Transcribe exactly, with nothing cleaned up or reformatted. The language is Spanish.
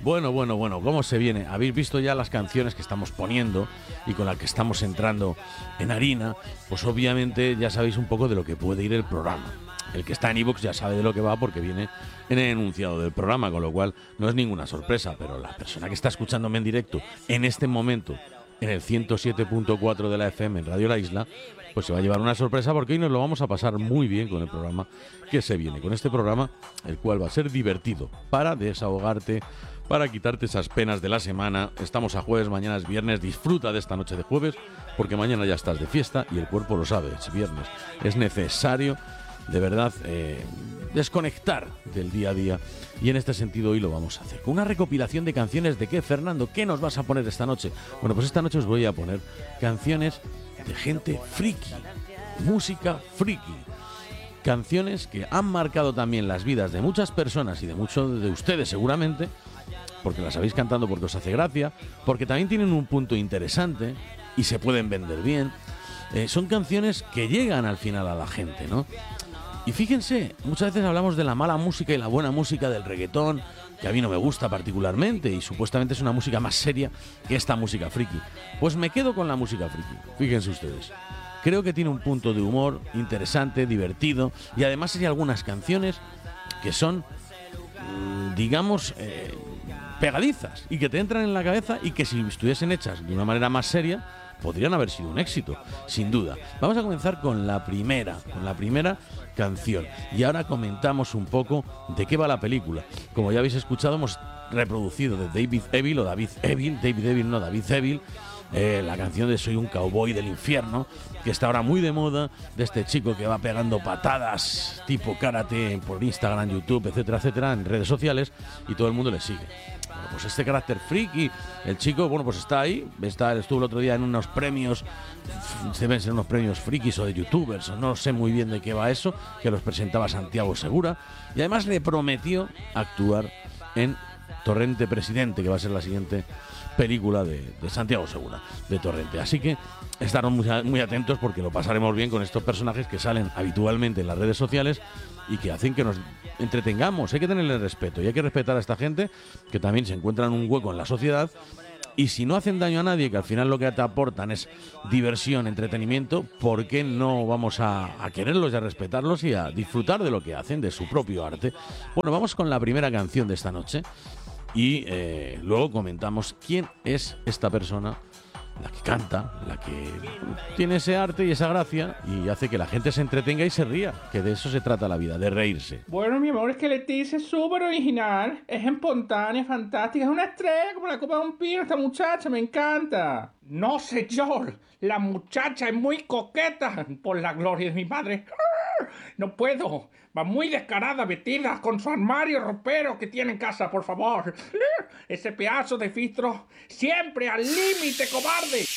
Bueno, bueno, bueno, ¿cómo se viene? Habéis visto ya las canciones que estamos poniendo y con las que estamos entrando en harina, pues obviamente ya sabéis un poco de lo que puede ir el programa. El que está en iVoox ya sabe de lo que va porque viene en el enunciado del programa, con lo cual no es ninguna sorpresa, pero la persona que está escuchándome en directo en este momento en el ciento siete punto cuatro de la F M en Radio La Isla, pues se va a llevar una sorpresa porque hoy nos lo vamos a pasar muy bien con el programa que se viene, con este programa, el cual va a ser divertido para desahogarte, para quitarte esas penas de la semana. Estamos a jueves, mañana es viernes, disfruta de esta noche de jueves porque mañana ya estás de fiesta y el cuerpo lo sabe, es viernes. Es necesario, de verdad, eh, desconectar del día a día y en este sentido hoy lo vamos a hacer con una recopilación de canciones. ¿De qué, Fernando? ¿Qué nos vas a poner esta noche? Bueno, pues esta noche os voy a poner canciones de gente friki, música friki, canciones que han marcado también las vidas de muchas personas y de muchos de ustedes seguramente, porque las habéis cantando porque os hace gracia, porque también tienen un punto interesante y se pueden vender bien. Eh, son canciones que llegan al final a la gente, ¿no? Y fíjense, muchas veces hablamos de la mala música y la buena música del reggaetón, que a mí no me gusta particularmente y supuestamente es una música más seria que esta música friki. Pues me quedo con la música friki, fíjense ustedes. Creo que tiene un punto de humor interesante, divertido, y además hay algunas canciones que son, digamos, eh, pegadizas y que te entran en la cabeza y que si estuviesen hechas de una manera más seria podrían haber sido un éxito, sin duda. Vamos a comenzar con la primera, con la primera canción. Y ahora comentamos un poco de qué va la película. Como ya habéis escuchado, hemos reproducido de David Evil, o David Evil, David Evil, no, David Evil, eh, la canción de Soy un cowboy del infierno, que está ahora muy de moda, de este chico que va pegando patadas tipo karate por Instagram, YouTube, etcétera, etcétera, en redes sociales, y todo el mundo le sigue. Bueno, pues este carácter friki, el chico, bueno, pues está ahí, está, estuvo el otro día en unos premios, se ven ser unos premios frikis o de youtubers, o no sé muy bien de qué va eso, que los presentaba Santiago Segura, y además le prometió actuar en Torrente Presidente, que va a ser la siguiente película de, de Santiago Segura, de Torrente. Así que estarán muy, muy atentos porque lo pasaremos bien con estos personajes que salen habitualmente en las redes sociales y que hacen que nos entretengamos. Hay que tenerle respeto y hay que respetar a esta gente que también se encuentran un hueco en la sociedad, y si no hacen daño a nadie, que al final lo que te aportan es diversión, entretenimiento, ¿por qué no vamos a, a quererlos y a respetarlos y a disfrutar de lo que hacen, de su propio arte? Bueno, vamos con la primera canción de esta noche y eh, luego comentamos quién es esta persona, la que canta, la que tiene ese arte y esa gracia y hace que la gente se entretenga y se ría, que de eso se trata la vida, de reírse. Bueno, mi amor, es que Leticia es súper original, es espontánea, fantástica, es una estrella como la copa de un pino, esta muchacha, me encanta. No, señor, la muchacha es muy coqueta, por la gloria de mi madre. No puedo, va muy descarada, vestida con su armario ropero que tiene en casa, por favor. Ese pedazo de filtro siempre al límite, cobarde.